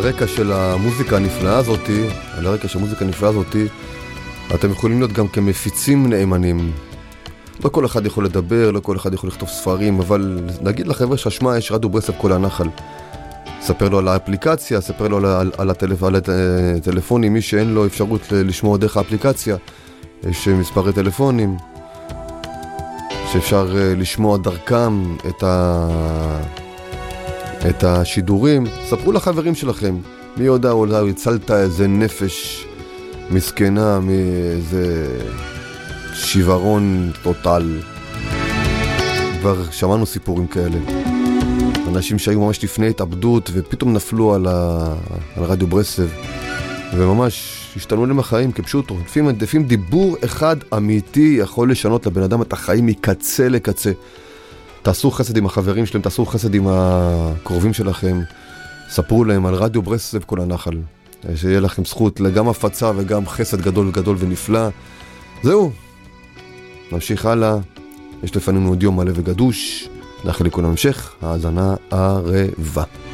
הרקע של המוזיקה הנפלאה הזאתי, אתם יכולים להיות גם כמפיצים נאמנים. לא כל אחד יכול לדבר, לא כל אחד יכול לכתוב ספרים, אבל נגיד לחבר'ה שהשמע יש רדיו ברסלב כל הנחל. ספר לו על האפליקציה, ספר לו על הטלפונים, מי שאין לו אפשרות לשמוע דרך האפליקציה. יש מספרי טלפונים שאפשר לשמוע דרכם את השידורים. ספרו לחברים שלכם, מי יודע, אולי הצלת איזה נפש מסכנה מאיזה שיוורון טוטל. כבר שמענו סיפורים כאלה. אנשים שהיו ממש לפני התאבדות ופתאום נפלו על רדיו ברסלב וממש השתנו להם החיים כפשוטו. לפעמים דיבור אחד אמיתי יכול לשנות לבן אדם את החיים מקצה לקצה. תעשו חסד עם החברים שלהם, תעשו חסד עם הקרובים שלכם, ספרו להם על רדיו ברסלב כל הנחל, שיהיה לכם זכות גם הפצה וגם חסד גדול גדול ונפלא. זהו, נמשיך הלאה, יש לפנינו עוד יום מלא וגדוש, נאחל לכולם המשך האזנה ערבה.